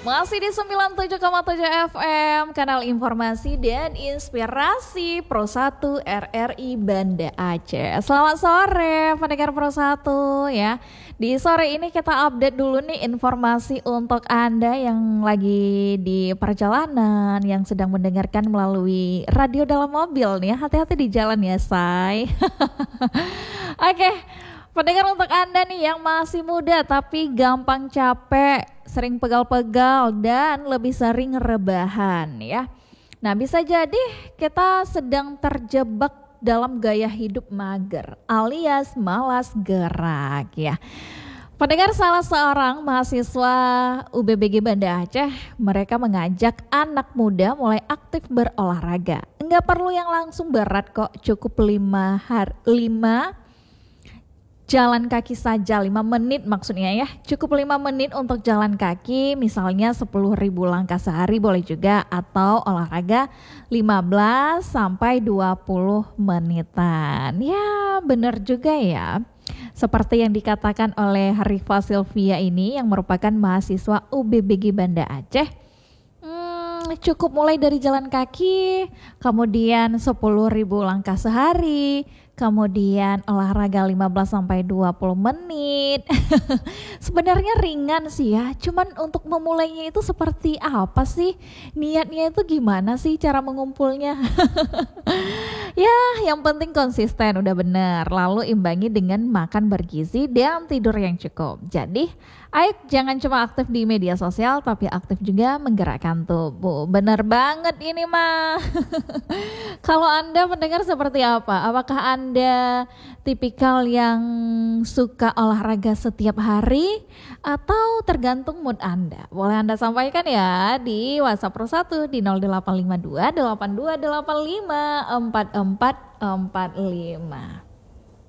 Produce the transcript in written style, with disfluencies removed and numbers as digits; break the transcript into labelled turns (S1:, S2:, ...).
S1: Masih di 97,7 FM, kanal informasi dan inspirasi Pro 1 RRI Banda Aceh. Selamat sore pendengar Pro 1 ya. Di sore ini kita update dulu nih informasi untuk Anda yang lagi di perjalanan, yang sedang mendengarkan melalui radio dalam mobil nih. Hati-hati di jalan ya, say. Oke. Pendengar, untuk Anda nih yang masih muda tapi gampang capek, sering pegal-pegal dan lebih sering rebahan ya. Nah, bisa jadi kita sedang terjebak dalam gaya hidup mager alias malas gerak ya. Pendengar, salah seorang mahasiswa UBBG Banda Aceh, mereka mengajak anak muda mulai aktif berolahraga. Enggak perlu yang langsung berat kok, cukup 5 jalan kaki saja, 5 menit maksudnya ya. Cukup 5 menit untuk jalan kaki, misalnya 10.000 langkah sehari boleh juga, atau olahraga 15 sampai 20 menitan. Ya, benar juga ya. Seperti yang dikatakan oleh Rifa Sylvia ini yang merupakan mahasiswa UBBG Banda Aceh. Cukup mulai dari jalan kaki, kemudian 10.000 langkah sehari, kemudian olahraga 15 sampai 20 menit. Sebenarnya ringan sih ya, cuman untuk memulainya itu seperti apa sih? Niatnya itu gimana sih cara mengumpulnya? Ya, yang penting konsisten, udah bener. Lalu imbangi dengan makan bergizi dan tidur yang cukup. Jadi, ayo jangan cuma aktif di media sosial, tapi aktif juga menggerakkan tubuh. Bener banget ini mah. Kalau Anda mendengar seperti apa? Apakah Anda tipikal yang suka olahraga setiap hari atau tergantung mood Anda? Boleh Anda sampaikan ya di WhatsApp Pro 1 di 0852 8285 4445.